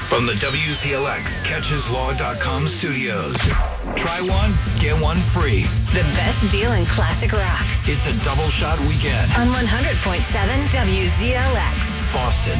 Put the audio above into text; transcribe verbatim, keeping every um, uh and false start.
From the W Z L X Catches Law dot com studios. Try one, get one free. The best deal in classic rock. It's a double shot weekend. On one hundred point seven W Z L X. Boston.